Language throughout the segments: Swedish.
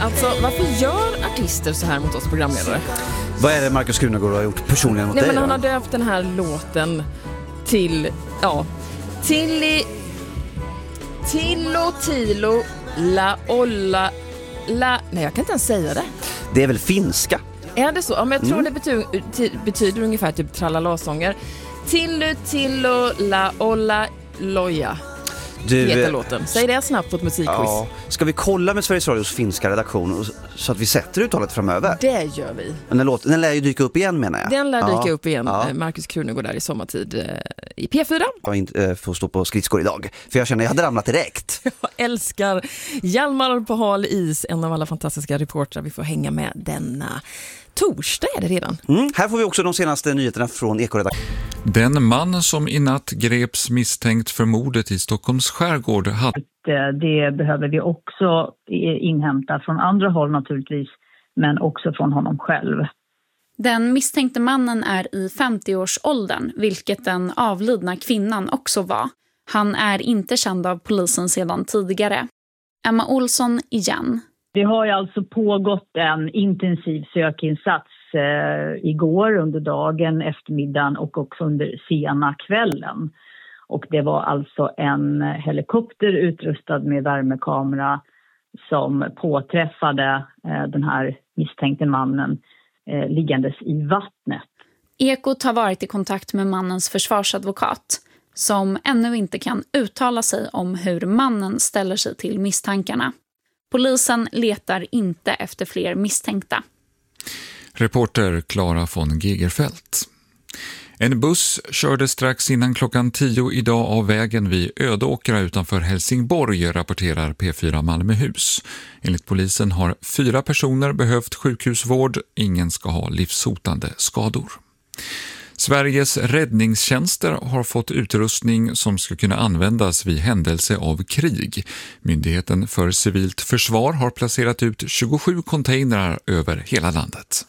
Alltså, varför gör artister så här mot oss programledare? Vad är det Markus Krunegård har gjort personligen mot dig? Men han har döpt den här låten till Tilo la olla la... Nej, jag kan inte ens säga det. Det är väl finska? Är det så? Ja, men jag tror det betyder ungefär typ tralala-sånger. Tilo la olla loja. Heter låten. Säg det snabbt på ett musikquiz. Ja. Ska vi kolla med Sveriges Radios finska redaktion så att vi sätter uttalet framöver? Det gör vi. Men den lär ju dyka upp igen, menar jag. Den lär dyka upp igen. Ja. Markus Krunegård där i sommartid i P4. Jag inte får stå på skridskor idag, för jag känner jag hade ramlat direkt. Jag älskar Hjalmar på hal is, en av alla fantastiska reportrar vi får hänga med denna torsdag är det redan. Här får vi också de senaste nyheterna från Ekoredaktionen. Den man som i natt greps misstänkt för mordet i Stockholms skärgård hade... Det behöver vi också inhämta från andra håll naturligtvis, men också från honom själv. Den misstänkte mannen är i 50-årsåldern, vilket den avlidna kvinnan också var. Han är inte känd av polisen sedan tidigare. Emma Olsson igen. Det har ju alltså pågått en intensiv sökinsats igår under dagen, eftermiddagen och också under sena kvällen. Och det var alltså en helikopter utrustad med värmekamera som påträffade den här misstänkte mannen liggandes i vattnet. Ekot har varit i kontakt med mannens försvarsadvokat som ännu inte kan uttala sig om hur mannen ställer sig till misstankarna. Polisen letar inte efter fler misstänkta. Reporter Clara von Gegerfeldt. En buss körde strax innan klockan 10 idag av vägen vid Ödåkra utanför Helsingborg, rapporterar P4 Malmöhus. Enligt polisen har 4 personer behövt sjukhusvård. Ingen ska ha livshotande skador. Sveriges räddningstjänster har fått utrustning som ska kunna användas vid händelse av krig. Myndigheten för civilt försvar har placerat ut 27 containrar över hela landet.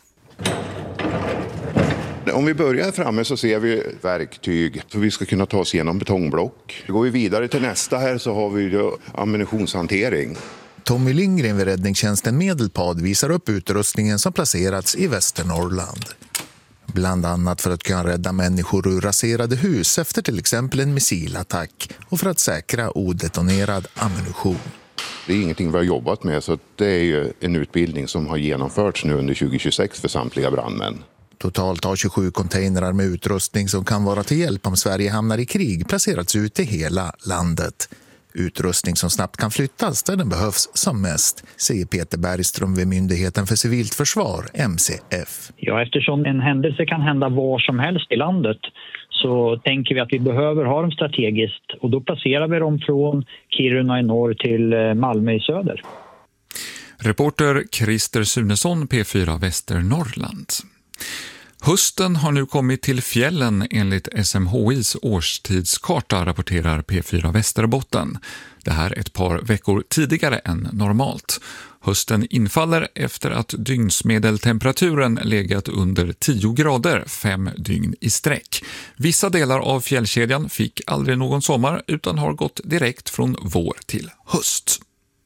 Om vi börjar framme så ser vi verktyg så vi ska kunna ta oss igenom betongblock. Går vi vidare till nästa här så har vi ammunitionshantering. Tommy Lindgren vid räddningstjänsten Medelpad visar upp utrustningen som placerats i Västernorrland. Bland annat för att kunna rädda människor ur raserade hus efter till exempel en missilattack och för att säkra odetonerad ammunition. Det är ingenting vi har jobbat med, så det är ju en utbildning som har genomförts nu under 2026 för samtliga brandmän. Totalt har 27 containrar med utrustning som kan vara till hjälp om Sverige hamnar i krig placerats ut i hela landet. Utrustning som snabbt kan flyttas där den behövs som mest, säger Peter Bergström vid Myndigheten för civilt försvar, MCF. Ja, eftersom en händelse kan hända var som helst i landet så tänker vi att vi behöver ha dem strategiskt, och då placerar vi dem från Kiruna i norr till Malmö i söder. Reporter Christer Sunesson, P4 Västernorrland. Hösten har nu kommit till fjällen enligt SMHIs årstidskarta, rapporterar P4 Västerbotten. Det här ett par veckor tidigare än normalt. Hösten infaller efter att dygnsmedeltemperaturen legat under 10 grader 5 dygn i sträck. Vissa delar av fjällkedjan fick aldrig någon sommar utan har gått direkt från vår till höst.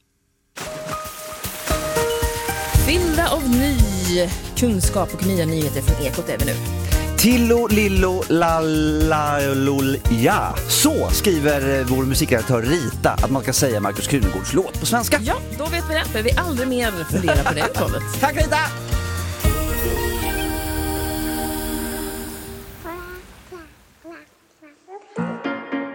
Fyllda av ny kunskap och nya nyheter från Ekot är vi nu. Tillo, lillo, lallalol, ja. Så skriver vår musikredaktör Rita att man ska säga Markus Krunegårds låt på svenska. Ja, då vet vi det. För vi aldrig mer fundera på det uttalet. Tack Rita!